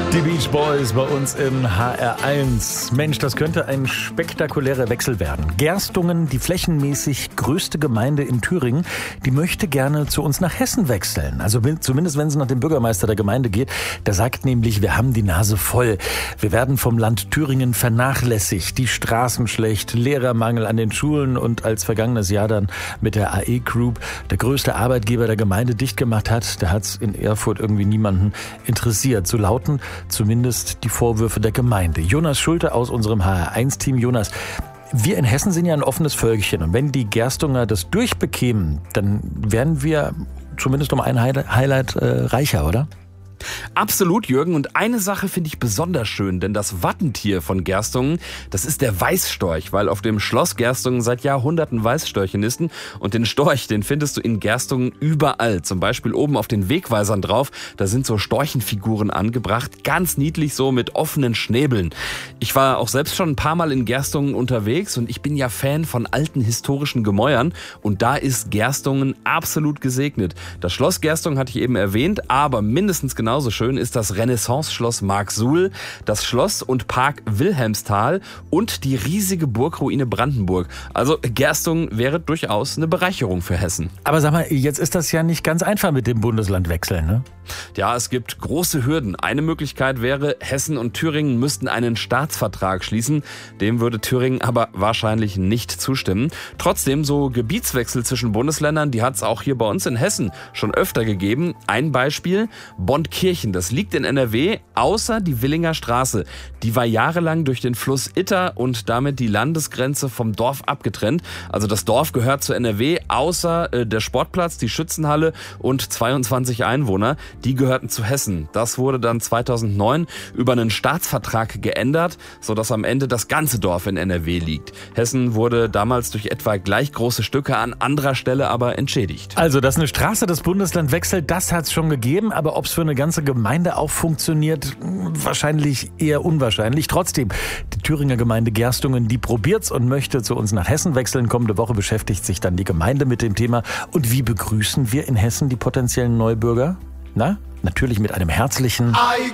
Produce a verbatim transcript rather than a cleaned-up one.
Die Beach Boys bei uns im H R eins. Mensch, das könnte ein spektakulärer Wechsel werden. Gerstungen, die flächenmäßig größte Gemeinde in Thüringen, die möchte gerne zu uns nach Hessen wechseln. Also zumindest, wenn sie nach dem Bürgermeister der Gemeinde geht. Der sagt nämlich, wir haben die Nase voll. Wir werden vom Land Thüringen vernachlässigt. Die Straßen schlecht, Lehrermangel an den Schulen und als vergangenes Jahr dann mit der A E Group der größte Arbeitgeber der Gemeinde dicht gemacht hat, da hat es in Erfurt irgendwie niemanden interessiert. So lauten zumindest die Vorwürfe der Gemeinde. Jonas Schulte aus unserem H R eins Team. Jonas, wir in Hessen sind ja ein offenes Völkchen und wenn die Gerstunger das durchbekämen, dann wären wir zumindest um ein Highlight äh, reicher, oder? Absolut, Jürgen. Und eine Sache finde ich besonders schön, denn das Wappentier von Gerstungen, das ist der Weißstorch, weil auf dem Schloss Gerstungen seit Jahrhunderten Weißstörche nisten. Und den Storch, den findest du in Gerstungen überall. Zum Beispiel oben auf den Wegweisern drauf, da sind so Storchenfiguren angebracht, ganz niedlich so mit offenen Schnäbeln. Ich war auch selbst schon ein paar Mal in Gerstungen unterwegs und ich bin ja Fan von alten historischen Gemäuern und da ist Gerstungen absolut gesegnet. Das Schloss Gerstungen hatte ich eben erwähnt, aber mindestens genau Genauso schön ist das Renaissance-Schloss Marksuhl, das Schloss und Park Wilhelmsthal und die riesige Burgruine Brandenburg. Also Gerstungen wäre durchaus eine Bereicherung für Hessen. Aber sag mal, jetzt ist das ja nicht ganz einfach mit dem Bundeslandwechseln, ne? Ja, es gibt große Hürden. Eine Möglichkeit wäre, Hessen und Thüringen müssten einen Staatsvertrag schließen. Dem würde Thüringen aber wahrscheinlich nicht zustimmen. Trotzdem, so Gebietswechsel zwischen Bundesländern, die hat es auch hier bei uns in Hessen schon öfter gegeben. Ein Beispiel, Bontkirchen, das liegt in N R W, außer die Willinger Straße. Die war jahrelang durch den Fluss Itter und damit die Landesgrenze vom Dorf abgetrennt. Also das Dorf gehört zu N R W, außer äh, der Sportplatz, die Schützenhalle und zweiundzwanzig Einwohner. Die gehörten zu Hessen. Das wurde dann zweitausendneun über einen Staatsvertrag geändert, sodass am Ende das ganze Dorf in N R W liegt. Hessen wurde damals durch etwa gleich große Stücke an anderer Stelle aber entschädigt. Also, dass eine Straße das Bundesland wechselt, das hat es schon gegeben, aber ob es für eine ganze Gemeinde auch funktioniert, wahrscheinlich eher unwahrscheinlich. Trotzdem, die Thüringer Gemeinde Gerstungen, die probiert's und möchte zu uns nach Hessen wechseln. Kommende Woche beschäftigt sich dann die Gemeinde mit dem Thema. Und wie begrüßen wir in Hessen die potenziellen Neubürger? Na, natürlich mit einem herzlichen